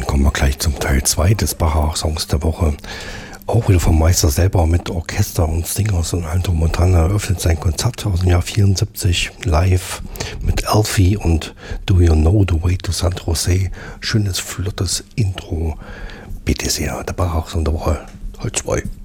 Dann kommen wir gleich zum Teil 2 des Bach-Songs der Woche. Auch wieder vom Meister selber mit Orchester und Singers und allem drum und dran. Er eröffnet sein Konzert aus dem Jahr 74 live mit Alfie und Do You Know The Way to San Jose. Schönes, flottes Intro. Bitte sehr, der Bach-Song der Woche. Halt 2.